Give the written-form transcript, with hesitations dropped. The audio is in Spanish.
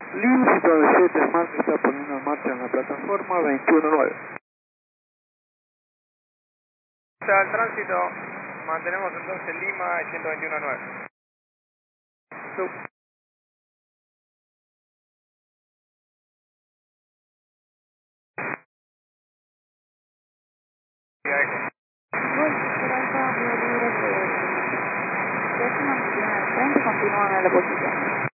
Lima 7 Smart se está poniendo en marcha en la plataforma 21.9. Al tránsito, mantenemos entonces Lima 121.9. Continúan en la posición.